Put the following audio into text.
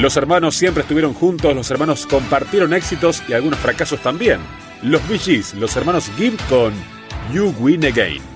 Los hermanos siempre estuvieron juntos, los hermanos compartieron éxitos y algunos fracasos también. Los Bee Gees, los hermanos Gibb con You Win Again.